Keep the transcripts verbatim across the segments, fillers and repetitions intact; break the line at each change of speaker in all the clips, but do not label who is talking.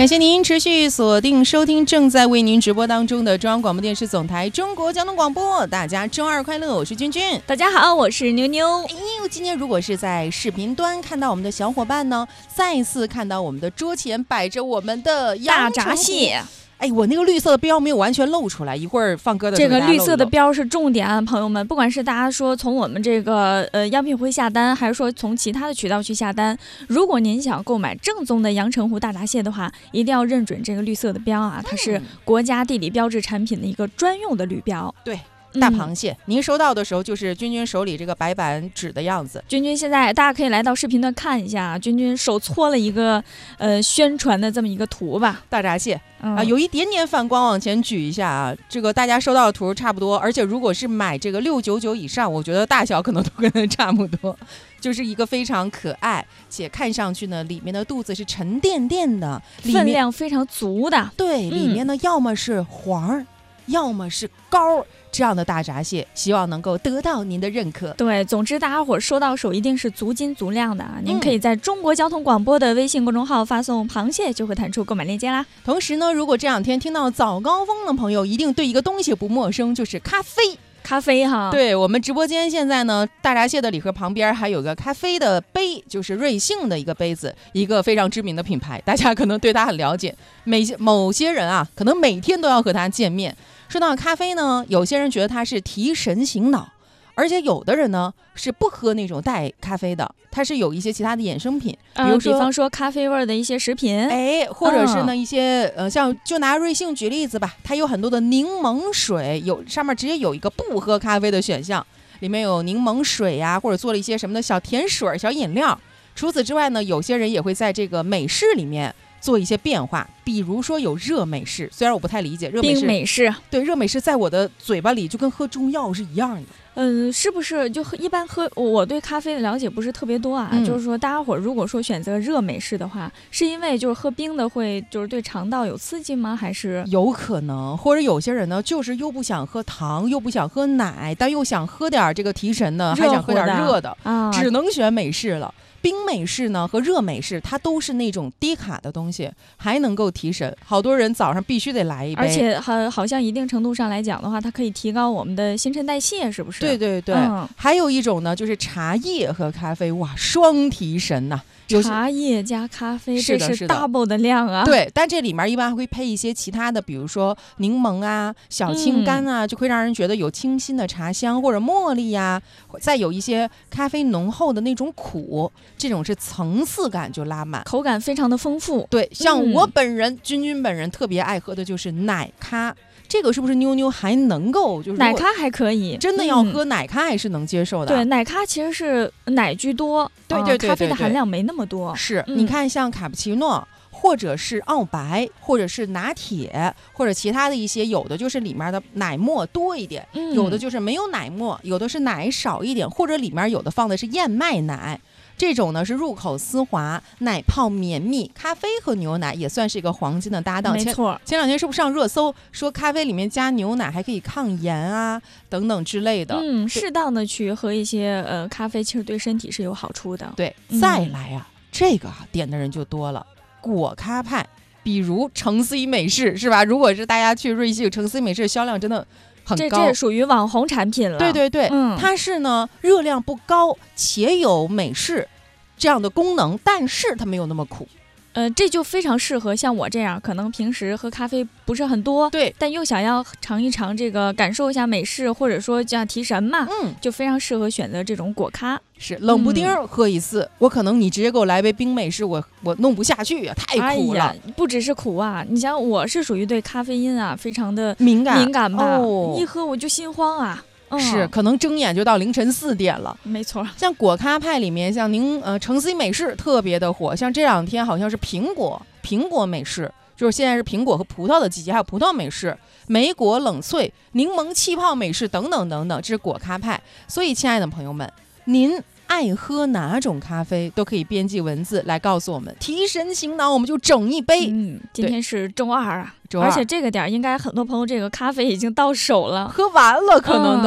感谢您持续锁定收听正在为您直播当中的中央广播电视总台中国交通广播。大家周二快乐，我是君君。
大家好，我是妞妞。
哎呦，今天如果是在视频端看到我们的小伙伴呢，再次看到我们的桌前摆着我们的
大闸蟹。
哎，我那个绿色的标没有完全露出来，一会儿放歌的时候
这个绿色的标是重点啊，朋友们，不管是大家说从我们这个呃样品会下单，还是说从其他的渠道去下单，如果您想购买正宗的阳澄湖大闸蟹的话，一定要认准这个绿色的标啊，它是国家地理标志产品的一个专用的绿标。
对。大螃蟹、嗯、您收到的时候就是君君手里这个白板纸的样子。
君君现在大家可以来到视频端看一下，君君手搓了一个呃宣传的这么一个图吧，
大闸蟹、
嗯、
啊，有一点点反光，往前举一下啊，这个大家收到的图差不多，而且如果是买这个六九九以上，我觉得大小可能都跟它差不多，就是一个非常可爱且看上去呢里面的肚子是沉甸甸的，
分量非常足的。
对，里面呢、嗯、要么是黄要么是膏，这样的大闸蟹希望能够得到您的认可。
对，总之大家伙收到手一定是足斤足量的啊！您可以在中国交通广播的微信公众号发送螃蟹，就会弹出购买链接啦。
同时呢，如果这两天听到早高峰的朋友一定对一个东西不陌生，就是咖啡。
咖啡哈，
对，我们直播间现在呢，大闸蟹的礼盒旁边还有个咖啡的杯，就是瑞幸的一个杯子，一个非常知名的品牌，大家可能对它很了解。每某些人啊，可能每天都要和它见面。说到咖啡呢，有些人觉得它是提神醒脑，而且有的人呢是不喝那种带咖啡的，它是有一些其他的衍生品，比如说、
呃、比方说咖啡味的一些食品，
哎，或者是呢、嗯、一些呃，像就拿瑞幸举例子吧，它有很多的柠檬水，有上面直接有一个不喝咖啡的选项，里面有柠檬水呀、啊，或者做了一些什么的小甜水、小饮料。除此之外呢，有些人也会在这个美式里面做一些变化，比如说有热美式，虽然我不太理解热美式，
冰美式，
对，热美式在我的嘴巴里就跟喝中药是一样的。
嗯，是不是就喝一般喝？我对咖啡的了解不是特别多啊，嗯、就是说大家伙如果说选择热美式的话，是因为就是喝冰的会就是对肠道有刺激吗？还是
有可能，或者有些人呢，就是又不想喝糖，又不想喝奶，但又想喝点这个提神的，还想喝点热的，
啊、
只能选美式了。冰美式呢和热美式它都是那种低卡的东西，还能够提神，好多人早上必须得来一杯，
而且好好像一定程度上来讲的话，它可以提高我们的新陈代谢，是不是？
对对对、
嗯、
还有一种呢就是茶叶和咖啡，哇，双提神呐、啊！
茶叶加咖啡，
是
这是 double 的量啊！
对，但这里面一般还会配一些其他的，比如说柠檬啊、小青柑啊、嗯，就会让人觉得有清新的茶香，或者茉莉呀、啊，再有一些咖啡浓厚的那种苦，这种是层次感就拉满，
口感非常的丰富。
对，像我本人、嗯、君君本人特别爱喝的就是奶咖。这个是不是妞妞还能够就是
奶咖还可以，
真的要喝奶咖还是能接受的、
嗯、对，奶咖其实是奶居多，
对对 对, 对, 对, 对，
咖啡的含量没那么多。
是、
嗯、
你看像卡布奇诺或者是澳白或者是拿铁或者其他的一些，有的就是里面的奶沫多一点、嗯、有的就是没有奶沫，有的是奶少一点，或者里面有的放的是燕麦奶，这种呢是入口丝滑，奶泡绵密，咖啡和牛奶也算是一个黄金的搭档。
没错，
前两天是不是上热搜说咖啡里面加牛奶还可以抗炎啊等等之类的？
嗯，适当的去喝一些呃咖啡，其实对身体是有好处的。
对，嗯、再来啊，这个啊点的人就多了，果咖派，比如橙 C 美式是吧？如果是大家去瑞幸，橙 C 美式销量真的很高，
这这属于网红产品了。
对对对、
嗯、
它是呢热量不高且有美式这样的功能，但是它没有那么苦。
呃，这就非常适合像我这样，可能平时喝咖啡不是很多，
对，
但又想要尝一尝这个，感受一下美式，或者说这样提神嘛，
嗯，
就非常适合选择这种果咖。
是冷不丁喝一次、嗯，我可能你直接给我来杯冰美式，我我弄不下去啊，太苦了、
哎。不只是苦啊，你像我是属于对咖啡因啊非常的
敏感
敏感吧、
哦，
一喝我就心慌啊。嗯、
是，可能睁眼就到凌晨四点了。
没错，
像果咖派里面，像您呃橙 C 美式特别的火，像这两天好像是苹果苹果美式，就是现在是苹果和葡萄的季节，还有葡萄美式、莓果冷萃、柠檬气泡美式等等等等，这是果咖派。所以，亲爱的朋友们，您爱喝哪种咖啡都可以编辑文字来告诉我们，提神醒脑，我们就整一杯。
嗯，今天是周二啊，
周二，
而且这个点应该很多朋友这个咖啡已经到手了，
喝完了可能都、嗯、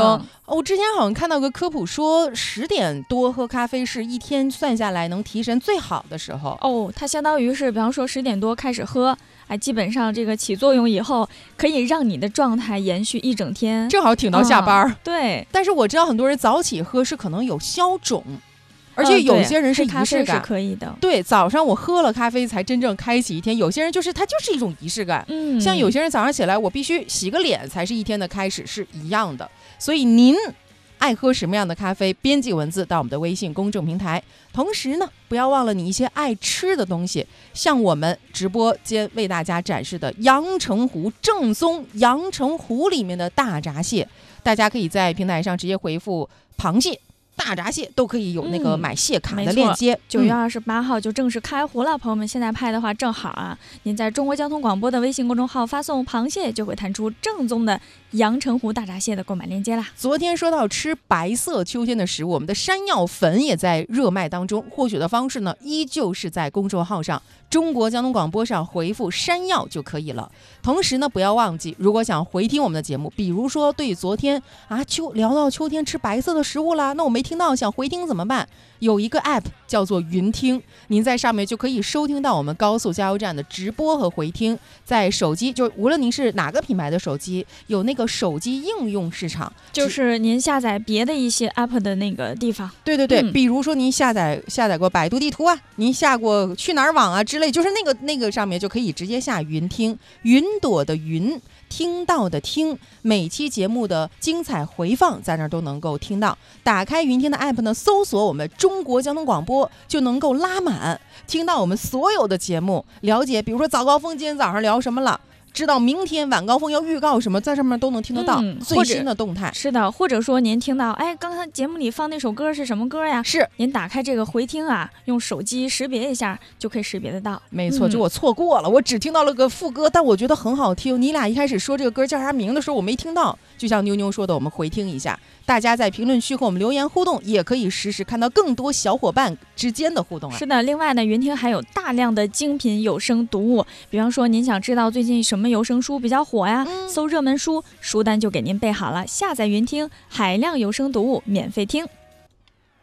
我之前好像看到个科普说，十点多喝咖啡是一天算下来能提神最好的时候。
哦，它相当于是，比方说十点多开始喝，哎，基本上这个起作用以后，可以让你的状态延续一整天，
正好挺到下班、
嗯。对，
但是我知道很多人早起喝是可能有消肿。而且有些人是仪式感、
嗯、是可以的。
对，早上我喝了咖啡才真正开启一天。有些人就是他就是一种仪式感，
嗯，
像有些人早上起来我必须洗个脸才是一天的开始，是一样的。所以您爱喝什么样的咖啡，编辑文字到我们的微信公众平台。同时呢，不要忘了你一些爱吃的东西，像我们直播间为大家展示的阳澄湖正宗阳澄湖里面的大闸蟹，大家可以在平台上直接回复螃蟹、大闸蟹都可以有那个买蟹卡的链接。
九、嗯、月二十八号就正式开湖了、嗯，朋友们现在拍的话正好啊，您在中国交通广播的微信公众号发送螃蟹，就会弹出正宗的阳澄湖大闸蟹的购买链接啦。
昨天说到吃白色秋天的食物，我们的山药粉也在热卖当中，获取的方式呢依旧是在公众号上中国交通广播上回复山药就可以了。同时呢，不要忘记，如果想回听我们的节目，比如说对昨天啊秋聊到秋天吃白色的食物啦，那我没听到想回听怎么办？有一个 app 叫做云听，您在上面就可以收听到我们高速加油站的直播和回听。在手机，就无论您是哪个品牌的手机，有那个手机应用市场，
就是您下载别的一些 app 的那个地方。
对对对、嗯、比如说您下载下载过百度地图啊，您下过去哪儿网啊之类，就是那个那个上面就可以直接下云听，云朵的云，听到的听，每期节目的精彩回放在那儿都能够听到。打开云听的 app 呢，搜索我们中国交通广播就能够拉满，听到我们所有的节目，了解比如说早高峰今天早上聊什么了，知道明天晚高峰要预告什么，在上面都能听得到、嗯、最新的动态。
是的，或者说您听到哎刚才节目里放那首歌是什么歌呀，
是
您打开这个回听啊，用手机识别一下就可以识别得到。
没错、嗯、就我错过了，我只听到了个副歌，但我觉得很好听。你俩一开始说这个歌叫啥名的时候我没听到，就像妞妞说的，我们回听一下。大家在评论区和我们留言互动，也可以实时看到更多小伙伴之间的互动啊。
是的，另外呢，云听还有大量的精品有声读物，比方说您想知道最近什么有声书比较火呀、嗯、搜热门书，书单就给您备好了，下载云听海量有声读物免费听。